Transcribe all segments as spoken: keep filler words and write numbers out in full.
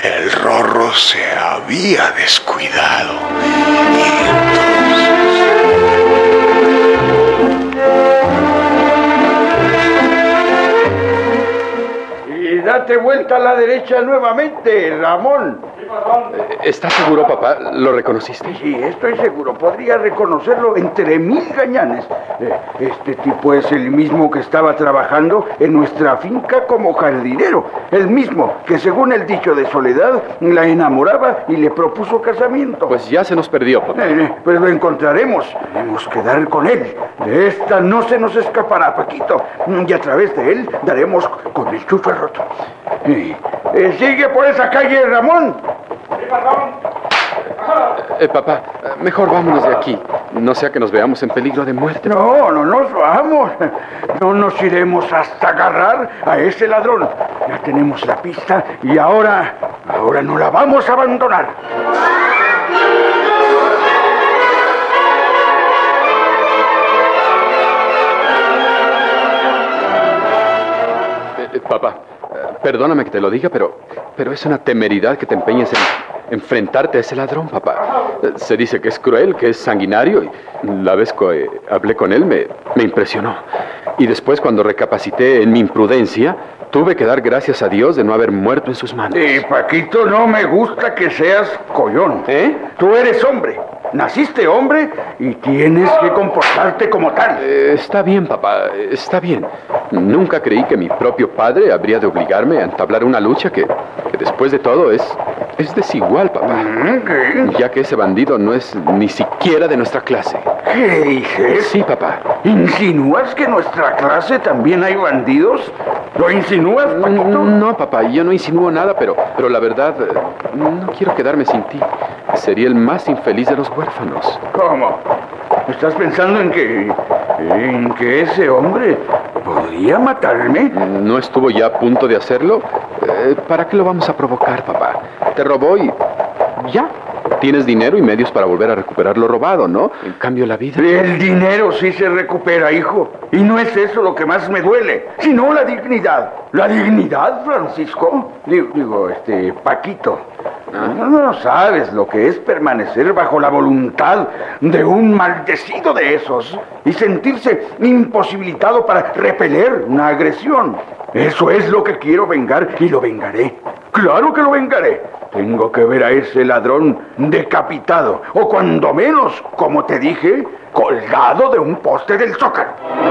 El Rorro se había descuidado. Y entonces... Y date vuelta a la derecha nuevamente, Ramón. ¿Estás seguro, papá? ¿Lo reconociste? Sí, estoy seguro. Podría reconocerlo entre mil gañanes. Este tipo es el mismo que estaba trabajando en nuestra finca como jardinero. El mismo que, según el dicho de Soledad, la enamoraba y le propuso casamiento. Pues ya se nos perdió, papá. Eh, pues lo encontraremos. Tenemos que dar con él. De esta no se nos escapará, Paquito. Y a través de él daremos con el chucho roto. Eh, eh, sigue por esa calle, Ramón. Sí, perdón. Eh, papá, mejor vámonos de aquí. No sea que nos veamos en peligro de muerte. No, no nos vamos. No nos iremos hasta agarrar a ese ladrón. Ya tenemos la pista y ahora, ahora no la vamos a abandonar. Eh, eh, papá, eh, perdóname que te lo diga, pero, pero es una temeridad que te empeñes en enfrentarte a ese ladrón, papá. Eh, se dice que es cruel, que es sanguinario, y la vez que eh, hablé con él me, me impresionó. Y después, cuando recapacité en mi imprudencia, tuve que dar gracias a Dios de no haber muerto en sus manos. Eh, Paquito, no me gusta que seas collón. ¿Eh? Tú eres hombre. Naciste hombre y tienes que comportarte como tal. Eh, está bien, papá, está bien. Nunca creí que mi propio padre habría de obligarme a entablar una lucha que, que después de todo es, es desigual, papá. ¿Qué? Ya que ese bandido no es ni siquiera de nuestra clase. ¿Qué dices? Sí, papá. ¿Insinúas que en nuestra clase también hay bandidos? ¿Lo insinúas, Paquito? No, papá, yo no insinúo nada, pero, pero la verdad, eh, no quiero quedarme sin ti. Sería el más infeliz de los huérfanos. ¿Cómo? ¿Estás pensando en que... en que ese hombre podría matarme? ¿No estuvo ya a punto de hacerlo? Eh, ¿Para qué lo vamos a provocar, papá? Te robó y... ya. Tienes dinero y medios para volver a recuperar lo robado, ¿no? En cambio, la vida... El dinero sí se recupera, hijo. Y no es eso lo que más me duele, sino la dignidad. ¿La dignidad, Francisco? Digo, digo este, Paquito. No, no sabes lo que es permanecer bajo la voluntad de un maldecido de esos y sentirse imposibilitado para repeler una agresión. Eso es lo que quiero vengar y lo vengaré. ¡Claro que lo vengaré! Tengo que ver a ese ladrón decapitado, o cuando menos, como te dije, colgado de un poste del Zócalo.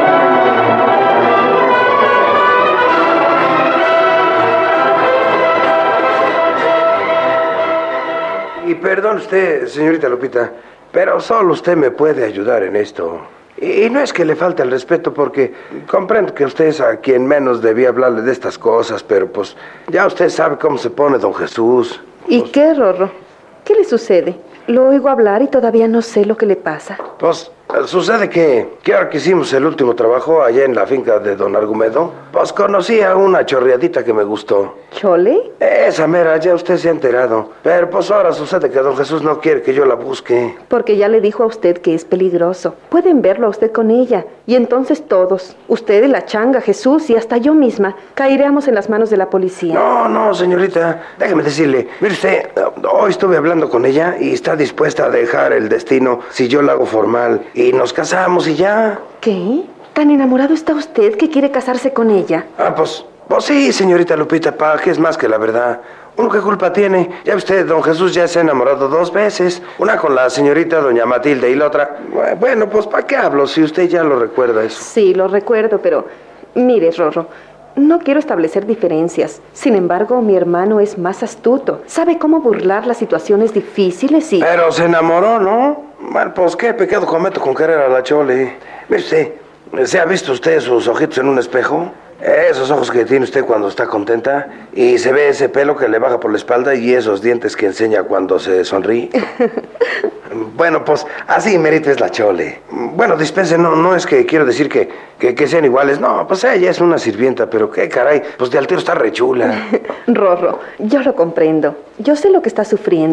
Y perdón usted, señorita Lupita, pero solo usted me puede ayudar en esto. Y no es que le falte el respeto, porque comprendo que usted es a quien menos debía hablarle de estas cosas, pero pues ya usted sabe cómo se pone don Jesús. ¿Y pues, qué, Rorro? ¿Qué le sucede? Lo oigo hablar y todavía no sé lo que le pasa. Pues sucede que, que ahora que hicimos el último trabajo allá en la finca de don Argumedo, pues conocí a una chorreadita que me gustó. ¿Chole? Esa mera, ya usted se ha enterado. Pero pues ahora sucede que don Jesús no quiere que yo la busque. Porque ya le dijo a usted que es peligroso. Pueden verlo a usted con ella. Y entonces todos, usted, la changa, Jesús y hasta yo misma, caeríamos en las manos de la policía. No, no, señorita. Déjeme decirle. Mire usted, hoy estuve hablando con ella y está dispuesta a dejar el destino si yo la hago formal. Y nos casamos y ya. ¿Qué? ¿Tan enamorado está usted que quiere casarse con ella? Ah, pues, pues sí, señorita Lupita, pa, que es más que la verdad. ¿Uno qué culpa tiene? Ya usted, don Jesús, ya se ha enamorado dos veces. Una con la señorita doña Matilde y la otra... Bueno, pues ¿para qué hablo si usted ya lo recuerda eso? Sí, lo recuerdo, pero... Mire, Rorro, no quiero establecer diferencias. Sin embargo, mi hermano es más astuto. Sabe cómo burlar las situaciones difíciles y... Pero se enamoró, ¿no? Bueno, pues qué pecado cometo con querer a la Chole. Mire usted, ¿se ha visto usted sus ojitos en un espejo? Esos ojos que tiene usted cuando está contenta, y se ve ese pelo que le baja por la espalda y esos dientes que enseña cuando se sonríe. Bueno, pues así mérito es la Chole. Bueno, dispense, no, no es que quiero decir que, que, que sean iguales. No, pues ella es una sirvienta, pero qué caray, pues de altero está rechula. Rorro, yo lo comprendo. Yo sé lo que está sufriendo.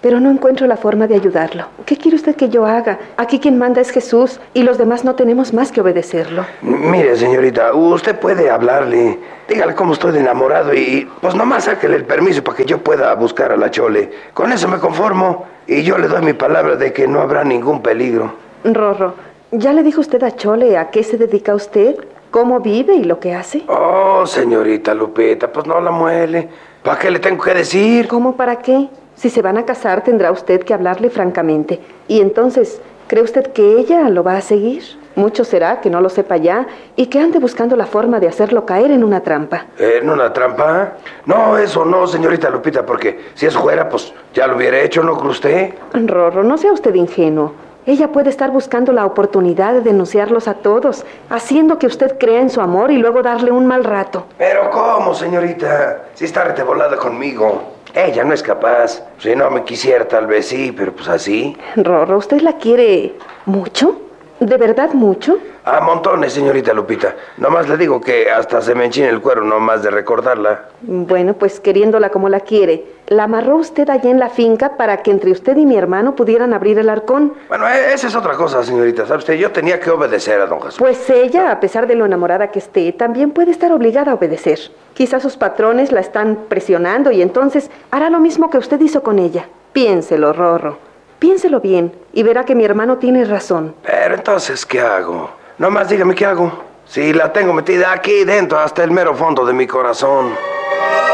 pero no encuentro la forma de ayudarlo. ¿Qué quiere usted que yo haga? Aquí quien manda es Jesús y los demás no tenemos más que obedecerlo. Mire, señorita, usted puede hablarle. Dígale cómo estoy de enamorado y pues nomás sáquele el permiso para que yo pueda buscar a la Chole. Con eso me conformo y yo le doy mi palabra de que no habrá ningún peligro. Rorro, ¿ya le dijo usted a Chole a qué se dedica usted? ¿Cómo vive y lo que hace? Oh, señorita Lupita, pues no la muele. ¿Para qué le tengo que decir? ¿Cómo para qué? Si se van a casar, tendrá usted que hablarle francamente. Y entonces, ¿cree usted que ella lo va a seguir? Mucho será que no lo sepa ya y que ande buscando la forma de hacerlo caer en una trampa. ¿En una trampa? No, eso no, señorita Lupita, porque si eso fuera, pues ya lo hubiera hecho, ¿no cree usted? Rorro, no sea usted ingenuo. Ella puede estar buscando la oportunidad de denunciarlos a todos, haciendo que usted crea en su amor y luego darle un mal rato. ¿Pero cómo, señorita? Si está retebolada conmigo. Ella no es capaz. Si no me quisiera, tal vez sí, pero pues así. Rorro, ¿usted la quiere mucho? ¿De verdad mucho? A montones, señorita Lupita. Nomás le digo que hasta se me enchina el cuero nomás de recordarla. Bueno, pues queriéndola como la quiere, la amarró usted allá en la finca para que entre usted y mi hermano pudieran abrir el arcón. Bueno, esa es otra cosa, señorita. ¿Sabe usted? Yo tenía que obedecer a don Jesús. Pues ella, a pesar de lo enamorada que esté, también puede estar obligada a obedecer. Quizás sus patrones la están presionando y entonces hará lo mismo que usted hizo con ella. Piénselo, Rorro. Piénselo bien y verá que mi hermano tiene razón. Pero entonces, ¿qué hago? Nomás dígame qué hago. Si la tengo metida aquí dentro hasta el mero fondo de mi corazón.